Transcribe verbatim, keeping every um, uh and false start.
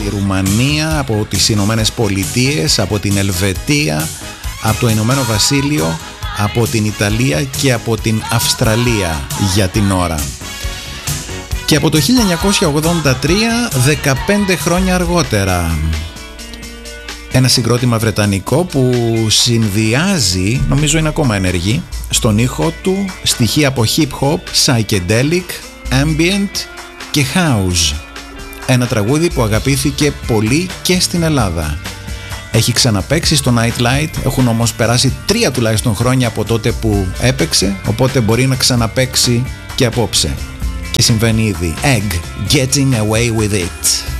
τη Ρουμανία, από τις Ηνωμένες Πολιτείες, από την Ελβετία, από το Ηνωμένο Βασίλειο, από την Ιταλία και από την Αυστραλία για την ώρα. Και από το χίλια εννιακόσια ογδόντα τρία, δεκαπέντε χρόνια αργότερα, ένα συγκρότημα βρετανικό που συνδυάζει, νομίζω είναι ακόμα ενεργή, στον ήχο του στοιχεία από hip hop, psychedelic, ambient και house. Ένα τραγούδι που αγαπήθηκε πολύ και στην Ελλάδα. Έχει ξαναπαίξει στο Nightlight, έχουν όμως περάσει τρία τουλάχιστον χρόνια από τότε που έπαιξε, οπότε μπορεί να ξαναπαίξει και απόψε. Και συμβαίνει ήδη. Egg, Getting Away With It.